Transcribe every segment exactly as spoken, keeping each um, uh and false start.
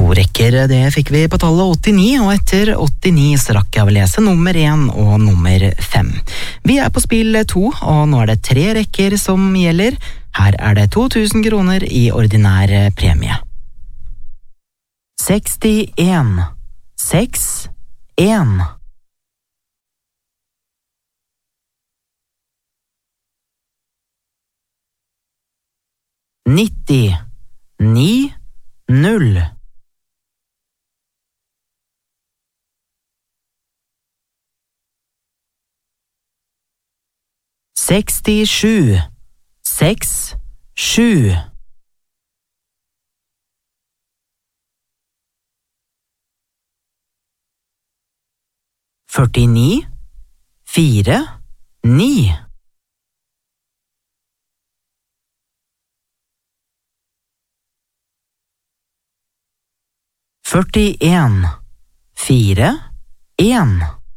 To rekker, det fikk vi på tallet åttini, og etter åttini så rakk jeg å lese nummer én og nummer fem. Vi er på spill to, og nå er det tre rekker som gjelder. Her er det to tusen kroner i ordinær premie. sekstien, seks, en. nitti, ni, null. sekstisju, seks, sju. førtini, fire, ni. førtien, fire, en.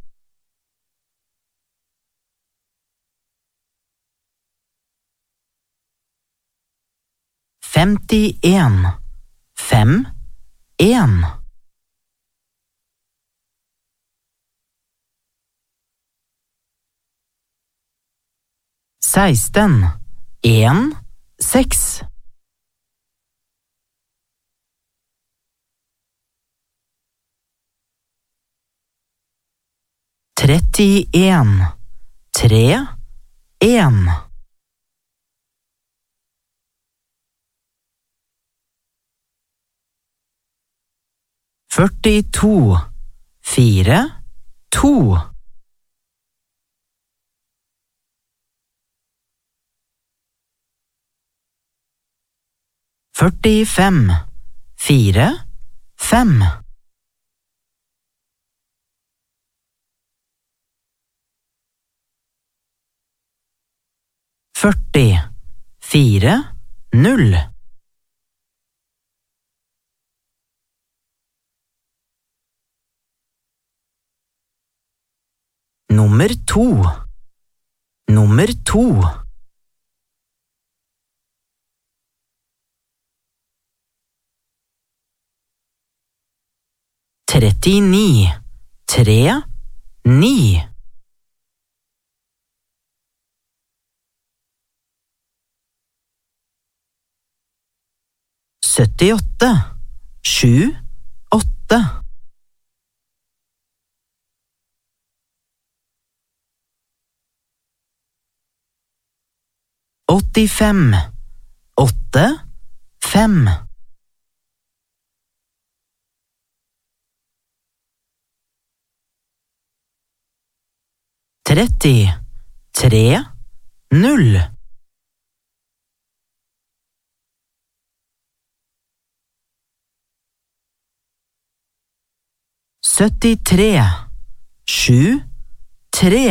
femtien, fem, en. seksten, en, seks. trettien, tre, en. førtito, fire, to. førtifem, fire, fem. førti, fire, null. Nummer to. Nummer to. trettini, tre, ni. syttiåtte, sju, åtte. åttifem, åtte, fem. tretti, tre, null. syttitre, sju, tre.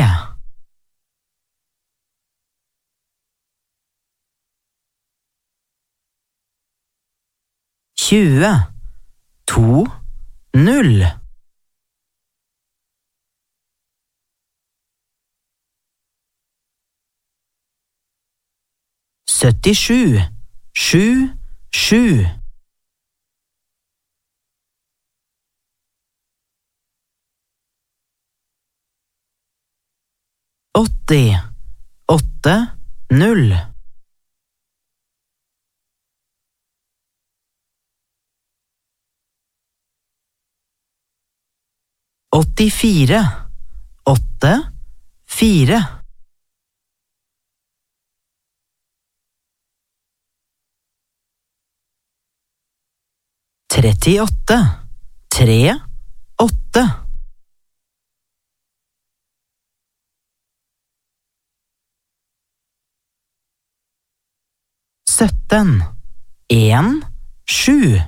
tjue, to, null. syttisju, sju, sju. åtti, åtte, null. åttifire, åtte, fire. trettiåtte, tre, åtte. sytten, en, sju.